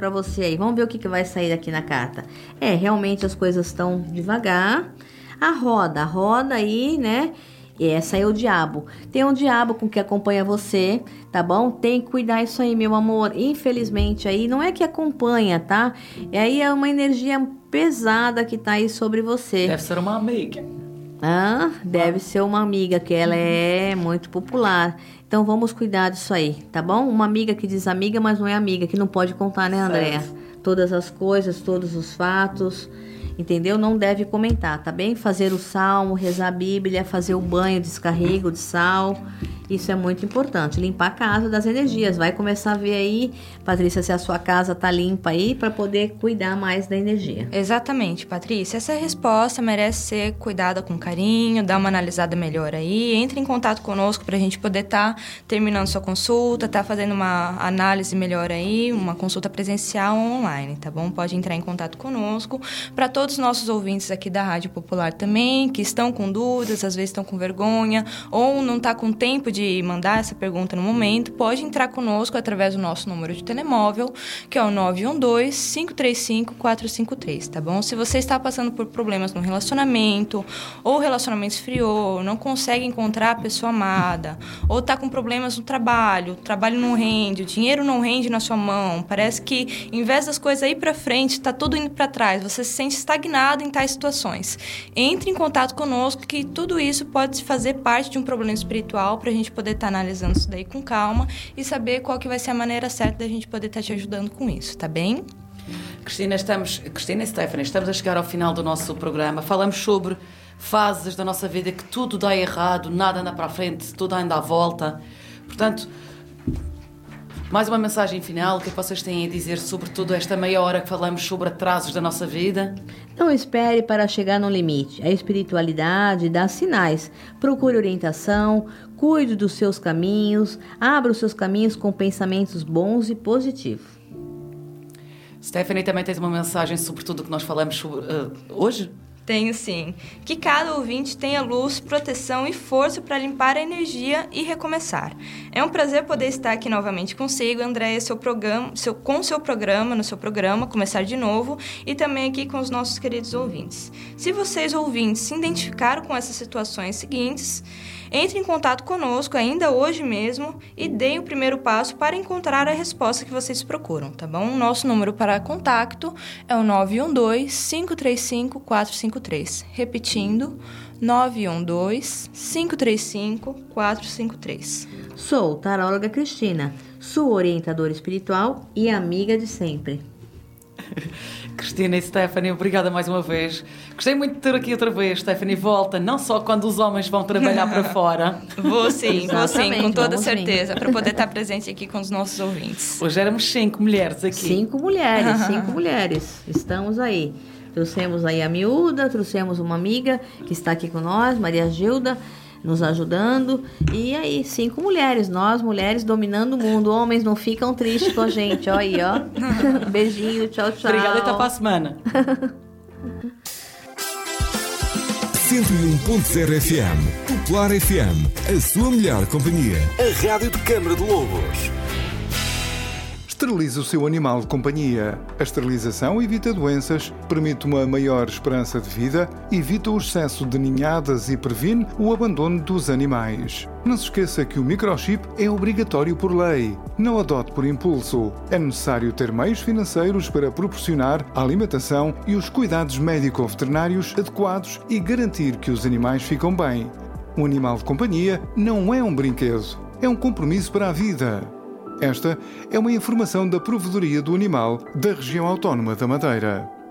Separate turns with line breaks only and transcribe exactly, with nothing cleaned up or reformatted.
para você aí. Vamos ver o que, que vai sair aqui na carta. É, realmente as coisas estão devagar. A roda, a roda aí, né? E essa é o diabo. Tem um diabo com que acompanha você, tá bom? Tem que cuidar isso aí, meu amor. Infelizmente aí, não é que acompanha, tá? E aí é uma energia pesada que tá aí sobre você.
Deve ser uma amiga.
Ah, deve ser uma amiga, que ela é muito popular. Então vamos cuidar disso aí, tá bom? Uma amiga que diz amiga, mas não é amiga, que não pode contar, né, Andréa? Todas as coisas, todos os fatos, entendeu? Não deve comentar, tá bem? Fazer o salmo, rezar a Bíblia, fazer o banho, descarrego de sal. Isso é muito importante. Limpar a casa das energias. Vai começar a ver aí, Patrícia, se a sua casa tá limpa aí, para poder cuidar mais da energia.
Exatamente, Patrícia. Essa resposta merece ser cuidada com carinho, dar uma analisada melhor aí. Entre em contato conosco para a gente poder estar tá terminando sua consulta, tá fazendo uma análise melhor aí, uma consulta presencial ou online, tá bom? Pode entrar em contato conosco. Para todos os nossos ouvintes aqui da Rádio Popular também, que estão com dúvidas, às vezes estão com vergonha ou não tá com tempo de mandar essa pergunta no momento, pode entrar conosco através do nosso número de telemóvel, que é o nove um dois, cinco três cinco, quatro cinco três, tá bom? Se você está passando por problemas no relacionamento, ou o relacionamento esfriou, não consegue encontrar a pessoa amada, ou está com problemas no trabalho, o trabalho não rende, o dinheiro não rende na sua mão, parece que em vez das coisas ir para frente, está tudo indo para trás, você se sente estagnado em tais situações. Entre em contato conosco, que tudo isso pode fazer parte de um problema espiritual para a gente poder estar tá analisando isso daí com calma e saber qual que vai ser a maneira certa da gente poder estar tá te ajudando com isso, tá bem?
Cristina, estamos, Cristina e Stephanie, estamos a chegar ao final do nosso programa. Falamos sobre fases da nossa vida que tudo dá errado, nada anda para a frente, tudo anda à volta. Portanto, mais uma mensagem final, o que é que vocês têm a dizer sobre toda esta meia hora que falamos sobre atrasos da nossa vida?
Não espere para chegar no limite. A espiritualidade dá sinais. Procure orientação, cuide dos seus caminhos, abra os seus caminhos com pensamentos bons e positivos.
Stephanie, também tens uma mensagem sobre tudo o que nós falamos sobre, uh, hoje?
Tenho sim. Que cada ouvinte tenha luz, proteção e força para limpar a energia e recomeçar. É um prazer poder estar aqui novamente consigo, Andréia, seu programa, seu, com o seu programa, no seu programa, Começar de Novo, e também aqui com os nossos queridos ouvintes. Se vocês, ouvintes, se identificaram com essas situações seguintes, entre em contato conosco ainda hoje mesmo e deem o primeiro passo para encontrar a resposta que vocês procuram, tá bom? Nosso número para contato é o nove um dois, cinco três cinco, quatro cinco três. Repetindo, nove um dois, cinco três cinco, quatro cinco três.
Sou taróloga Cristina, sua orientadora espiritual e amiga de sempre.
Cristina e Stephanie, obrigada mais uma vez. Gostei muito de ter aqui outra vez. Stephanie, volta, não só quando os homens vão trabalhar para fora.
Vou sim, vou sim, com toda certeza, para poder estar presente aqui com os nossos ouvintes.
Hoje éramos cinco mulheres aqui.
Cinco mulheres, cinco mulheres. Estamos aí. Trouxemos aí a miúda, trouxemos uma amiga que está aqui com nós, Maria Gilda, nos ajudando. E aí, cinco mulheres, nós mulheres dominando o mundo. Homens não ficam tristes com a gente, ó aí, ó. Beijinho, tchau, tchau.
Obrigada e até para a semana.
cento e um ponto zero F M, Popular F M, a sua melhor companhia. A rádio de Câmara de Lobos.
Esterilize o seu animal de companhia. A esterilização evita doenças, permite uma maior esperança de vida, evita o excesso de ninhadas e previne o abandono dos animais. Não se esqueça que o microchip é obrigatório por lei. Não adote por impulso. É necessário ter meios financeiros para proporcionar a alimentação e os cuidados médico-veterinários adequados e garantir que os animais ficam bem. Um animal de companhia não é um brinquedo, é um compromisso para a vida. Esta é uma informação da Provedoria do Animal da Região Autónoma da Madeira.